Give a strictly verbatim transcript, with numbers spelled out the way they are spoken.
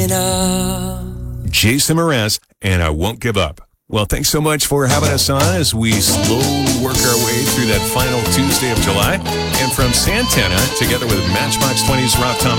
giving up. Jason Mraz, and I Won't Give Up. Well, thanks so much for having us on as we slowly work our way through that final Tuesday of July. And from Santana, together with Matchbox twenty's Rob Thomas,